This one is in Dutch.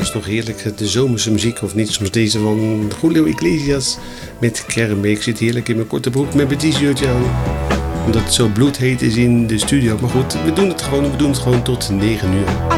was toch heerlijk, de zomerse muziek, of niet? Soms deze van Julio Iglesias met Kermit. Ik zit heerlijk in mijn korte broek met mijn t-shirtje aan. Omdat het zo bloedheet is in de studio. Maar goed, we doen het gewoon tot 9 uur.